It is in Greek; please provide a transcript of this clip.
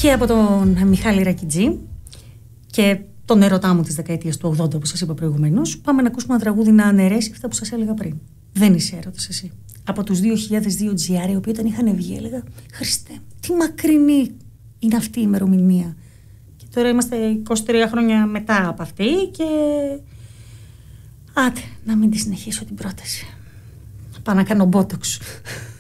Και από τον Μιχάλη Ρακιτζή και τον ερωτά μου της δεκαετίας του 80, όπως σας είπα προηγουμένως, πάμε να ακούσουμε ένα τραγούδι να αναιρέσει αυτά που σας έλεγα πριν. Δεν είσαι έρωτας εσύ. Από τους 2002 GR, οι οποίοι όταν είχαν βγει, έλεγα Χριστέ, τι μακρινή είναι αυτή η ημερομηνία. Και τώρα είμαστε 23 χρόνια μετά από αυτή και άντε να μην τη συνεχίσω την πρόταση. Πάω να κάνω μπότοξ.